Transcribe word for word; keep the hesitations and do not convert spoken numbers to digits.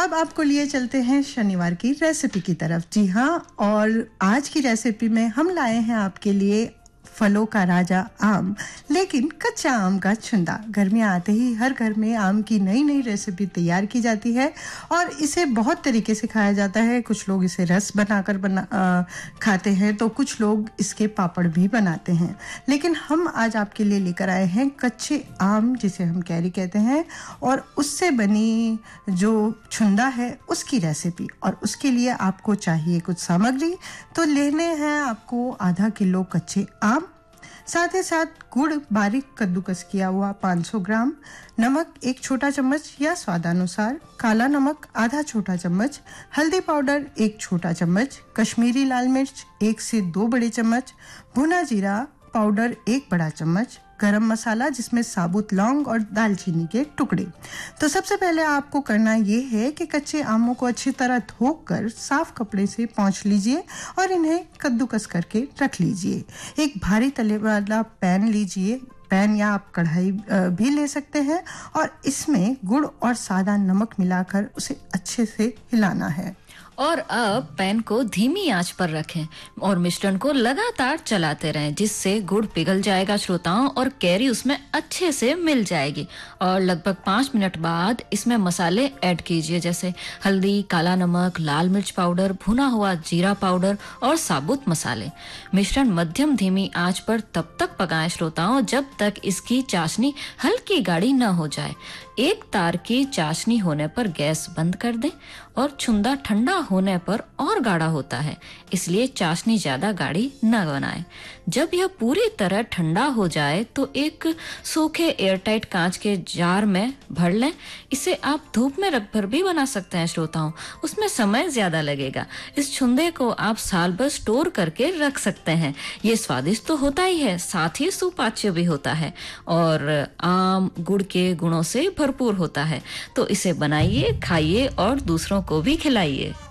अब आपको लिए चलते हैं शनिवार की रेसिपी की तरफ। जी हाँ, और आज की रेसिपी में हम लाए हैं आपके लिए फलों का राजा आम, लेकिन कच्चा आम का छुंदा। गर्मियाँ आते ही हर घर में आम की नई नई रेसिपी तैयार की जाती है और इसे बहुत तरीके से खाया जाता है। कुछ लोग इसे रस बनाकर बना आ, खाते हैं, तो कुछ लोग इसके पापड़ भी बनाते हैं। लेकिन हम आज आपके लिए लेकर आए हैं कच्चे आम, जिसे हम कैरी कहते हैं, और उससे बनी जो छुंदा है उसकी रेसिपी। और उसके लिए आपको चाहिए कुछ सामग्री। तो लेने हैं आपको आधा किलो कच्चे आम, साथ ही साथ गुड़ बारीक कद्दूकस किया हुआ पाँच सौ ग्राम, नमक एक छोटा चम्मच या स्वादानुसार, काला नमक आधा छोटा चम्मच, हल्दी पाउडर एक छोटा चम्मच, कश्मीरी लाल मिर्च एक से दो बड़े चम्मच, भुना जीरा पाउडर एक बड़ा चम्मच, गरम मसाला जिसमें साबुत लौंग और दालचीनी के टुकड़े। तो सबसे पहले आपको करना ये है कि कच्चे आमों को अच्छी तरह धोकर साफ कपड़े से पोंछ लीजिए और इन्हें कद्दूकस करके रख लीजिए। एक भारी तले वाला पैन लीजिए, पैन या आप कढ़ाई भी ले सकते हैं, और इसमें गुड़ और सादा नमक मिलाकर उसे अच्छे से हिलाना है। और अब पैन को धीमी आंच पर रखें और मिश्रण को लगातार चलाते रहें, जिससे गुड़ पिघल जाएगा श्रोताओं, और कैरी उसमें अच्छे से मिल जाएगी। और लगभग पाँच मिनट बाद इसमें मसाले ऐड कीजिए, जैसे हल्दी, काला नमक, लाल मिर्च पाउडर, भुना हुआ जीरा पाउडर और साबुत मसाले। मिश्रण मध्यम धीमी आंच पर तब तक पकाएं श्रोताओं, जब तक इसकी चाशनी हल्की गाढ़ी न हो जाए। एक तार की चाशनी होने पर गैस बंद कर दें, और छुंदा ठंडा होने पर और गाढ़ा होता है, इसलिए चाशनी ज्यादा गाढ़ी न बनाएं। जब यह पूरी तरह ठंडा हो जाए तो एक सूखे एयरटाइट कांच के जार में भर लें। इसे आप धूप में रखकर भी बना सकते हैं श्रोताओं, उसमें समय ज्यादा लगेगा। इस छुंदे को आप साल भर स्टोर करके रख सकते हैं। ये स्वादिष्ट तो होता ही है, साथ ही सुपाच्य भी होता है और आम गुड़ के गुणों से भरपूर होता है। तो इसे बनाइए, खाइए और दूसरों को भी खिलाइए।